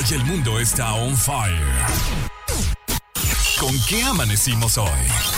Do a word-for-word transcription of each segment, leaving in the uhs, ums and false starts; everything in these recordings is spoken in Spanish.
Hoy el mundo está on fire. ¿Con qué amanecimos hoy?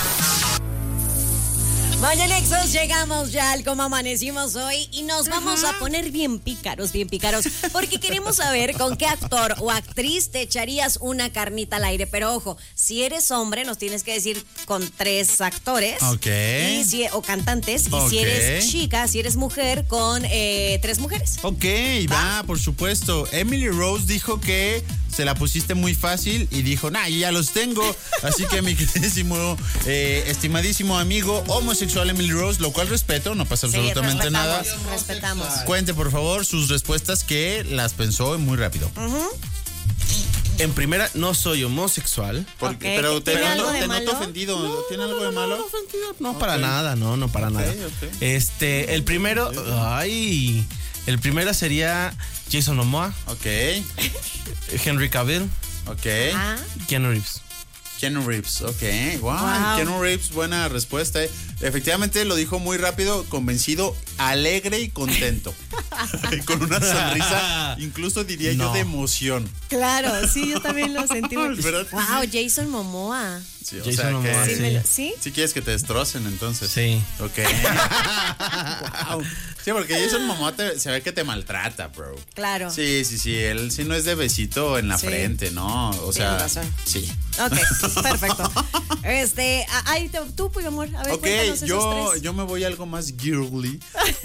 Vaya Nexos, llegamos ya al cómo amanecimos hoy y nos vamos a poner bien pícaros, bien pícaros, porque queremos saber con qué actor o actriz te echarías una carnita al aire. Pero ojo, si eres hombre nos tienes que decir con tres actores. Ok. Y si, o cantantes. Y Ok. si eres chica, si eres mujer, con eh, tres mujeres. Ok, va, por supuesto. Emily Rose dijo que se la pusiste muy fácil y dijo, nah, ya los tengo. Así que mi queridísimo, eh, estimadísimo amigo homosexual Emily Rose, lo cual respeto, no pasa Sí, absolutamente respetamos, nada. respetamos. Cuente, por favor, sus respuestas que las pensó muy rápido. Uh-huh. En primera, no soy homosexual. Porque, Ok, pero te ¿tiene algo noto, de te noto malo? ofendido. ¿Tiene algo de malo? No, Ok. para nada, no, no para Ok, nada. ok. Este, el primero, ay, el primero sería Jason Momoa, Ok, Henry Cavill, ok. Ah, Keanu Reeves. Keanu Reeves, ok. Wow, Wow. Keanu Reeves, buena respuesta. eh. Efectivamente lo dijo muy rápido, convencido, alegre y contento. Con una sonrisa, incluso diría yo, No. de emoción. claro, sí, yo también lo sentí. ¿Verdad que Wow, Jason Momoa. Sí, o Jason sea Momoa, que... Sí, me lo- ¿sí? Si quieres que te destrocen, entonces. Sí. Ok. Wow. Sí, porque Jason Momoa te- se ve que te maltrata, bro. Claro. Sí, sí, sí. Él sí no es de besito en la Sí. frente, ¿no? O sea, Tienes razón. sí. Ok, perfecto. Este, a- ay, te- tú, pues, amor, a ver, Ok, cuéntanos esos yo, tres. yo me voy a algo más girly.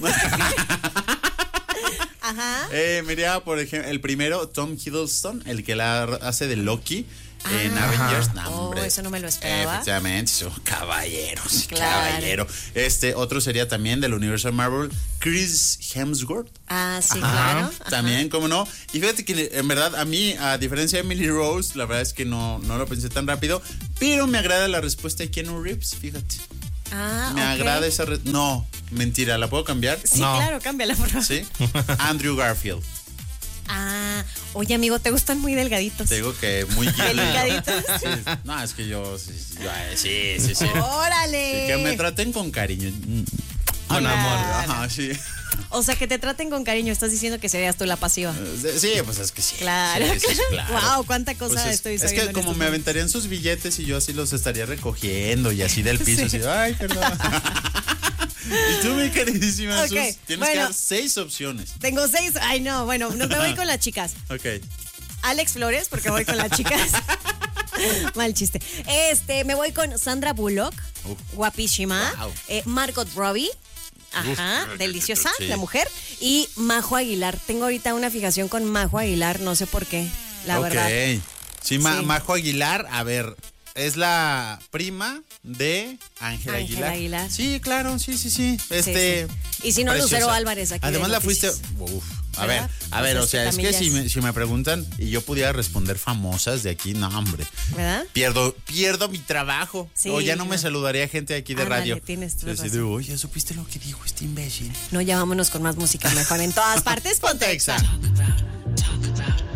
Ajá. eh, mira, por ejemplo, el primero, Tom Hiddleston, el que la hace de Loki en Ah. Avengers. No, Oh, hombre. eso no me lo esperaba. Efectivamente, sí, un caballero, sí, Claro. caballero. Este, otro sería también del universo Marvel, Chris Hemsworth. Ah, sí, Ajá, claro. Ajá. También, cómo no. Y fíjate que en verdad a mí, a diferencia de Emily Rose, la verdad es que no, no lo pensé tan rápido, pero me agrada la respuesta de Keanu Reeves, fíjate. Ah, Me ok. agrada esa... re- No, mentira, ¿la puedo cambiar? Sí, No. claro, cámbiala, por favor. ¿Sí? Andrew Garfield. Ah, oye, amigo, ¿te gustan muy delgaditos? Te digo que muy girly. Delicaditos. Sí, no, es que yo... Sí, sí, sí, sí. sí. ¡Órale! Que me traten con cariño. Con Claro. amor. Ajá, sí. O sea, que te traten con cariño. Estás diciendo que serías tú la pasiva. Sí, pues es que sí. Claro. Sí, sí, sí, claro. Wow, cuánta cosa Pues es, estoy es sabiendo que en como estos me momentos. aventarían sus billetes y yo así los estaría recogiendo y así del piso, Sí. así, ay, perdón. Y tú, mi queridísima Ok, Sus, tienes bueno. que dar seis opciones. Tengo seis. Ay, no, bueno, nos me voy con las chicas. Ok. Alex Flores, porque voy con las chicas. Mal chiste. Este, me voy con Sandra Bullock, Uf. guapísima. Wow. Eh, Margot Robbie. Ajá, Uf. deliciosa, Sí. la mujer. Y Majo Aguilar. Tengo ahorita una fijación con Majo Aguilar, no sé por qué, la Ok. verdad. Sí, Ma- Sí. Majo Aguilar, a ver, es la prima de Ángela Ángela Aguilar. Aguilar. Sí, claro, sí, sí, sí. Este, Sí, sí. Y si no, preciosa. Lucero Álvarez aquí. Además de la fuiste. Noticias. Uf, a ver, ¿Verdad? a ver, Pues o es sea, que es que también si ya es- me, si me preguntan y yo pudiera responder famosas de aquí, no, hombre. ¿Verdad? Pierdo, pierdo mi trabajo. Sí, o ya no me no. saludaría gente de aquí de Ándale, radio. tienes toda Así de, razón. oye, ¿supiste lo que dijo este imbécil? No, ya vámonos con más música mejor en todas partes. Ponte Ponte Exa. Exa.